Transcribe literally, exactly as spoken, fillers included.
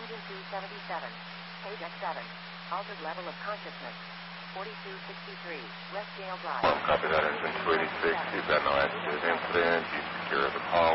Engine two seventy-seven. Page X seven. Altered level of consciousness. forty-two sixty-three. West Gale Drive. Copy that, engine two eighty-six. You've got no accident incident. You secure the call.